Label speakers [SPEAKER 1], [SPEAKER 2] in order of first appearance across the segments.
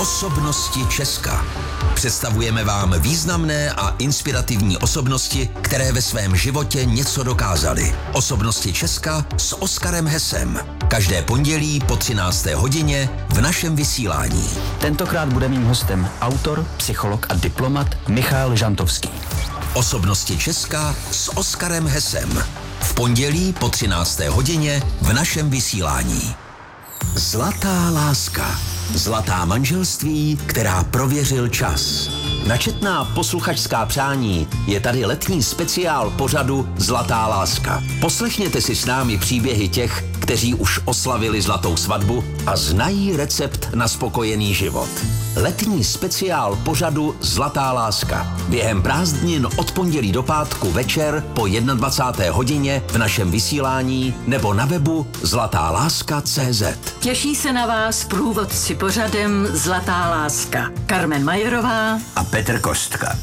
[SPEAKER 1] Osobnosti Česka. Představujeme vám významné a inspirativní osobnosti, které ve svém životě něco dokázaly. Osobnosti Česka s Oskarem Hesem. Každé pondělí po 13. hodině v našem vysílání.
[SPEAKER 2] Tentokrát bude mým hostem autor, psycholog a diplomat Michal Žantovský.
[SPEAKER 1] Osobnosti Česka s Oskarem Hesem. V pondělí po 13. hodině v našem vysílání. Zlatá láska. Zlatá manželství, která prověřil čas. Na četná posluchačská přání je tady letní speciál pořadu Zlatá láska. Poslechněte si s námi příběhy těch, kteří už oslavili zlatou svatbu a znají recept na spokojený život. Letní speciál pořadu Zlatá láska. Během prázdnin od pondělí do pátku večer po 21. hodině v našem vysílání nebo na webu zlatáláska.cz.
[SPEAKER 3] Těší se na vás průvodci pořadem Zlatá láska. Carmen Majerová
[SPEAKER 1] a Petr Kostka.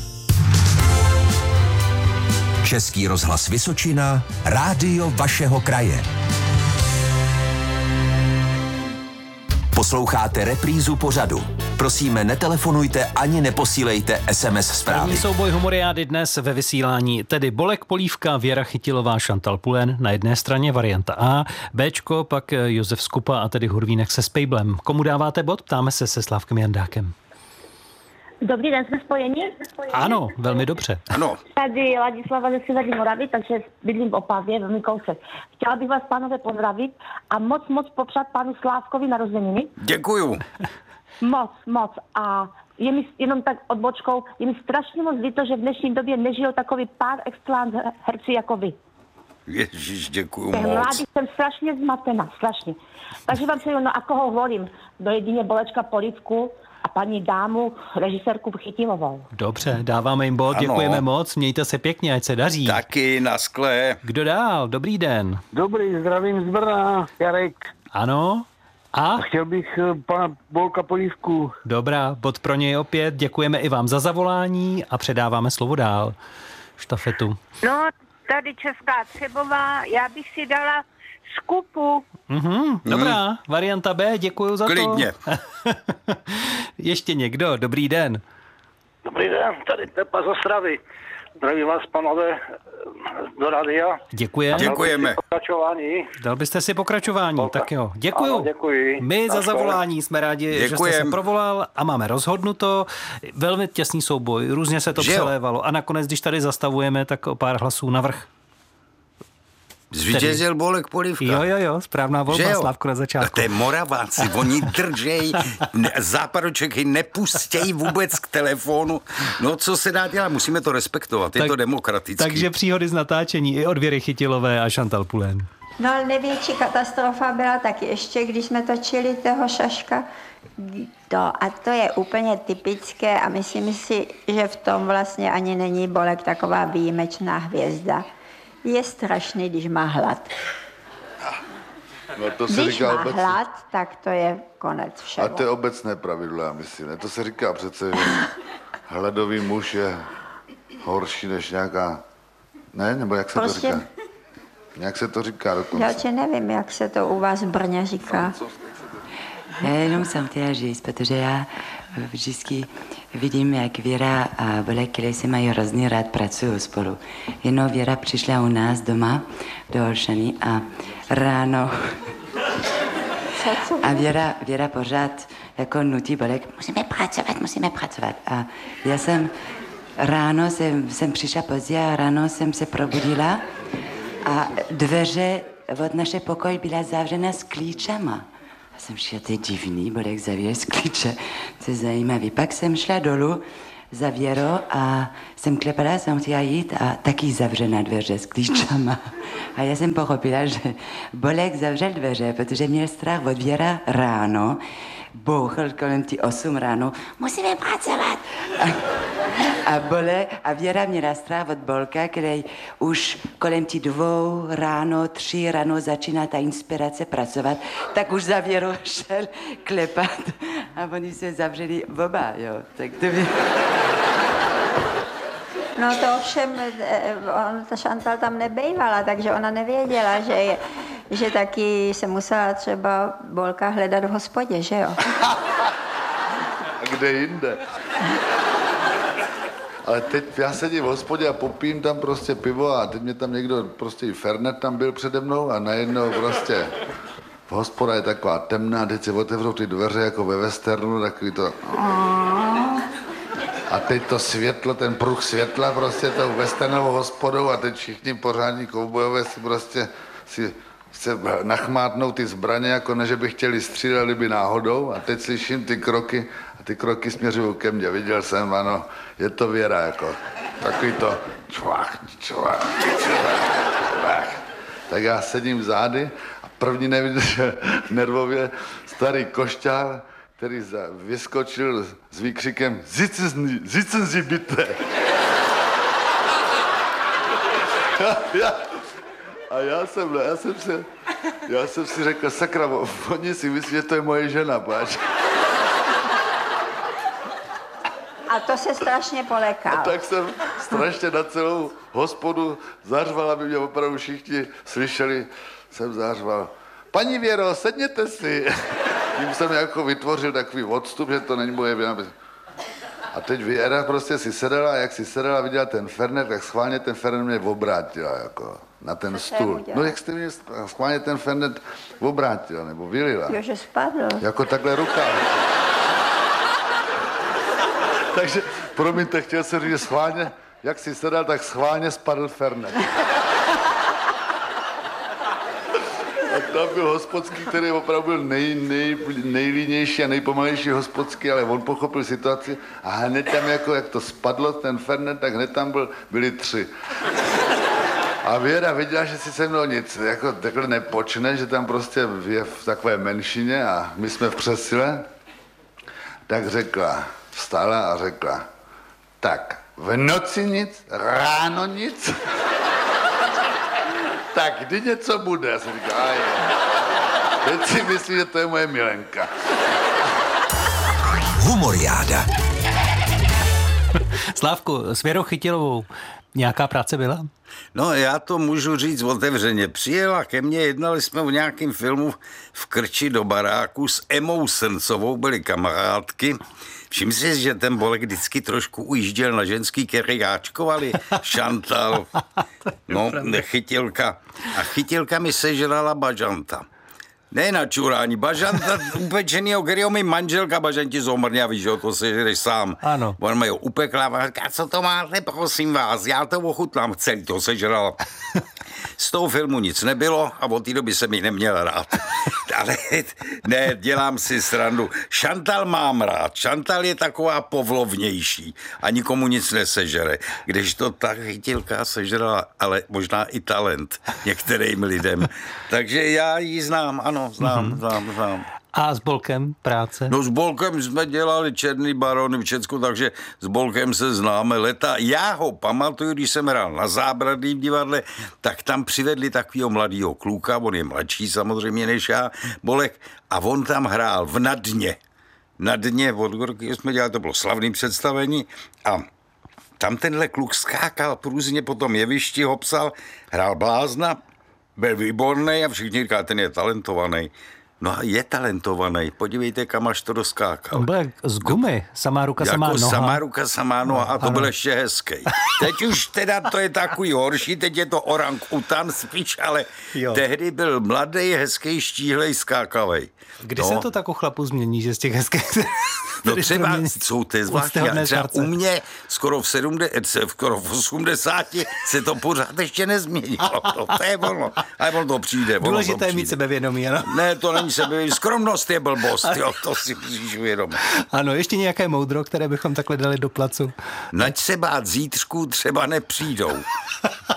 [SPEAKER 1] Český rozhlas Vysočina, rádio vašeho kraje. Posloucháte reprízu pořadu. Prosíme, netelefonujte ani neposílejte SMS zprávy.
[SPEAKER 4] První souboj humoriády dnes ve vysílání, tedy Bolek Polívka, Věra Chytilová, Chantal Pulén na jedné straně varianta A, Bčko, pak Josef Skupa a tedy Hurvínek se Spejblem. Komu dáváte bod? Ptáme se Slávkem Jandákem.
[SPEAKER 5] Dobrý den, jsme spojeni?
[SPEAKER 4] Ano, velmi dobře.
[SPEAKER 1] Ano.
[SPEAKER 5] Tady Ladislava ze Severní Moravy, takže bydlím v Opavě, velmi kousek. Chtěla bych vás, pánové, pozdravit a moc popřát panu Slávkovi narozeniny.
[SPEAKER 1] Děkuju.
[SPEAKER 5] Moc. A je mi jenom tak odbočkou, je mi strašně moc líto, že v dnešní době nežijou takový pár excellent herci jako vy.
[SPEAKER 6] Ježiš, děkuju
[SPEAKER 5] Těch
[SPEAKER 6] moc.
[SPEAKER 5] mladých jsem strašně zmatená, strašně. Takže vám přeju, no a koho volím? Do jedině Bolečka Polívku a paní dámu, režisérku Chytilovou.
[SPEAKER 4] Dobře, dáváme jim bod,
[SPEAKER 6] Ano.
[SPEAKER 4] děkujeme moc, mějte se pěkně, ať se daří.
[SPEAKER 6] Taky, na skle.
[SPEAKER 4] Kdo dál? Dobrý den.
[SPEAKER 7] Dobrý, zdravím z Brna, Jarek.
[SPEAKER 4] Ano? A?
[SPEAKER 7] Chtěl bych pana Bolka Polívku.
[SPEAKER 4] Dobrá, bod pro něj opět, děkujeme i vám za zavolání a předáváme slovo dál. Štafetu.
[SPEAKER 8] No, tady Česká Třebová, já bych si dala Skupu.
[SPEAKER 4] Dobrá, varianta B, děkuju za
[SPEAKER 6] Klidně.
[SPEAKER 4] to. Ještě někdo, dobrý den.
[SPEAKER 7] Dobrý den, tady Pepa z Ostravy. Zdravím vás, panové, do rádia.
[SPEAKER 6] Děkujeme.
[SPEAKER 7] Pokračování.
[SPEAKER 4] Dal byste si pokračování,
[SPEAKER 7] Bolka.
[SPEAKER 4] tak jo. Děkuju.
[SPEAKER 7] Ano, děkuji.
[SPEAKER 4] My za
[SPEAKER 7] Naschle.
[SPEAKER 4] zavolání jsme rádi, že jste se
[SPEAKER 6] Děkujem.
[SPEAKER 4] provolal a máme rozhodnuto. Velmi těsný souboj, různě se to
[SPEAKER 6] Že jo?
[SPEAKER 4] přelévalo a nakonec, když tady zastavujeme, tak o pár hlasů navrch.
[SPEAKER 6] Zvítězil Bolek Polívka.
[SPEAKER 4] Jo, správná
[SPEAKER 6] Že
[SPEAKER 4] volba,
[SPEAKER 6] jo?
[SPEAKER 4] Slávko na začátku.
[SPEAKER 6] To je Moraváci, oni držej, západočeky nepustějí vůbec k telefonu. No, co se dá dělat, musíme to respektovat, je to demokratické.
[SPEAKER 4] Takže příhody z natáčení i od Věry Chytilové a Chantal Pulén.
[SPEAKER 9] No ale největší katastrofa byla taky ještě, když jsme točili toho Šaška. A to je úplně typické a myslím si, že v tom vlastně ani není Bolek taková výjimečná hvězda. Je strašný, když má hlad.
[SPEAKER 10] No to se
[SPEAKER 9] Když
[SPEAKER 10] říká
[SPEAKER 9] má
[SPEAKER 10] obecně.
[SPEAKER 9] hlad, tak to je konec všeho.
[SPEAKER 10] A to je obecné pravidlo, já myslím. Ne? To se říká přece, že hladový muž je horší než nějaká... Ne? Nebo jak se
[SPEAKER 9] Prostě-
[SPEAKER 10] to říká? Nějak se to říká dokonce.
[SPEAKER 9] Já či nevím, jak se to u vás v Brně říká.
[SPEAKER 11] Já jenom jsem chtěla říct, protože já vždycky vidím, jak Věra a Bolek, který se mají hrozně rád, pracují spolu. Jenom Věra přišla u nás doma do Olšany a ráno a Věra pořád jako nutí Bolek, musíme pracovat. A já ráno jsem přišla pozdě a ráno jsem se probudila a dveře od naše pokoje byla zavřena s klíčama. A jsem šla, to je divný, Bolek zavíje z klíče, to je zajímavý. Pak jsem šla dolů za Věrou a jsem klepala, jsem chtěla jít a taky zavřená dveře s klíčama. A já jsem pochopila, že Bolek zavřel dveře, protože měl strach od Věra ráno, bouchl kolem tí 8 ráno, musíme pracovat. A Věra měla strach od Bolka, který už kolem tí 2 ráno, 3 ráno začíná ta inspirace pracovat, tak už za Věrou šel klepat a oni se zavřeli oba, jo. Tak to by...
[SPEAKER 9] No to ovšem, ta Chantal tam nebejvala, takže ona nevěděla, že taky se musela třeba Bolka hledat v hospodě, že jo?
[SPEAKER 10] kde jinde. Ale teď já sedím v hospodě a popím tam prostě pivo a teď mě tam někdo, prostě i Fernet tam byl přede mnou a najednou prostě hospoda je taková temná, teď se otevřou ty dveře jako ve westernu, takový to... A teď to světlo, ten pruh světla prostě tou westernovou hospodou a teď všichni pořádní koubojové si prostě se nachmátnou ty zbraně, jako ne, že by chtěli střílet, by náhodou a teď slyším ty kroky a ty kroky směřují ke mně. Viděl jsem, ano, je to Věra, jako takový to čvách. Tak já sedím zády a první nevydržel nervově starý košťár, který vyskočil s výkřikem Sitzen Sie bitte. Já jsem si řekl, sakra, oni si myslí, že to je moje žena, páč.
[SPEAKER 9] A to se strašně polekal.
[SPEAKER 10] A tak jsem strašně na celou hospodu zařval, aby mě opravdu všichni slyšeli, jsem zařval. Paní Věro, sedněte si. Tím jsem jako vytvořil takový odstup, že to není moje věna. A teď Věra prostě si sedala a jak si sedala, viděla ten Fernet, tak schválně ten Fernet mě obrátila jako na ten stůl. No jak jste mě schválně ten Fernet obrátila nebo vylila.
[SPEAKER 9] Jo, že spadl.
[SPEAKER 10] Jako takhle ruka. Takže, promiňte, chtěl jsem říct, že schválně, jak si sedal, tak schválně spadl Fernet. A tam byl hospodský, který opravdu byl nejlínější a nejpomalejší hospodský, ale on pochopil situaci a hned tam, jako jak to spadlo, ten Fernet, tak hned tam byli 3. A Věra viděla, že si se mnou nic jako takhle nepočne, že tam prostě je v takové menšině a my jsme v přesile, tak řekla, vstala a řekla, tak v noci nic, ráno nic, tak kdy něco bude? Já jsem říkal, teď si myslí, že to je moje milenka.
[SPEAKER 1] Humoriáda.
[SPEAKER 4] Slávku, s Věrou Chytilovou nějaká práce byla?
[SPEAKER 6] No, já to můžu říct otevřeně. Přijela ke mně, jednali jsme v nějakém filmu v Krči do baráku s Emou Srncovou, byly kamarádky. Všim si, že ten Bolek vždycky trošku ujížděl na ženský, které jáčkovali. Chantal, no, Chytilka. A Chytilka mi sežrala bažanta. Ne na čurání, bažanta upečenýho, kterýho mi manželka bažanti zomrňaví, že jo, to sežereš sám.
[SPEAKER 4] Ano.
[SPEAKER 6] On mi ho upekla a říká, co to máte, prosím vás, já to ochutnám, celý to sežrala. Z toho filmu nic nebylo a od té doby jsem ji neměl rád. Ale ne, dělám si srandu. Chantal mám rád. Chantal je taková povlovnější a nikomu nic nesežere. Když to ta Chytilka sežrala, ale možná i talent některým lidem. Takže já ji znám, ano, znám.
[SPEAKER 4] A s Bolkem práce?
[SPEAKER 6] No s Bolkem jsme dělali Černý barony v Česku, takže s Bolkem se známe leta. Já ho pamatuju, když jsem hrál na Zábradlím divadle, tak tam přivedli takového mladého kluka, on je mladší samozřejmě než já, Bolek, a on tam hrál v Nadně. Nadně, od Gorky jsme dělali, to bylo slavný představení a tam tenhle kluk skákal průzně po tom jevišti, ho psal, hrál blázna, byl výborný a všichni říkali, ten je talentovaný. No a je talentovaný. Podívejte, kam až to doskákal.
[SPEAKER 4] On byl z gumy. Samá ruka, samá noha.
[SPEAKER 6] Jako samá ruka, samá noha a to byl ještě hezký. Teď už teda to je takový horší, teď je to orang utan spíš, ale tehdy byl mladý, hezký, štíhlej, skákavej.
[SPEAKER 4] Kdy se to tak u chlapů změní, že z těch hezkých...
[SPEAKER 6] No třeba jsou ty zvláštní. Třeba u mě skoro v 80 se to pořád ještě nezměnilo. To je ono. Ale ono to přijde.
[SPEAKER 4] Důležité je mít sebevědomí, ano?
[SPEAKER 6] Ne, to není sebevědomí. Skromnost je blbost, jo, to si musíš uvědomit.
[SPEAKER 4] Ano, ještě nějaké moudro, které bychom takhle dali do placu.
[SPEAKER 6] Nať se bát zítřku, třeba nepřijdou.